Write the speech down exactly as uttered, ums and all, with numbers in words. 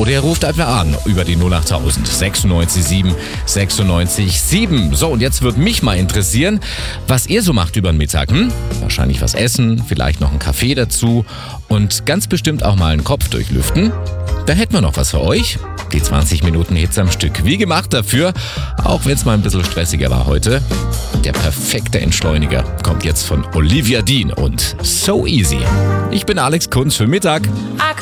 Oder ihr ruft einfach an über die null achttausend sechsundneunzig sieben sechsundneunzig sieben. So, und jetzt würde mich mal interessieren, was ihr so macht über den Mittag. Hm? Wahrscheinlich was essen, vielleicht noch einen Kaffee dazu und ganz bestimmt auch mal einen Kopf durchlüften. Da hätten wir noch was für euch. Die zwanzig Minuten Hits am Stück. Wie gemacht dafür, auch wenn es mal ein bisschen stressiger war heute. Der perfekte Entschleuniger kommt jetzt von Olivia Dean und So Easy. Ich bin Alex Kunz für Mittag.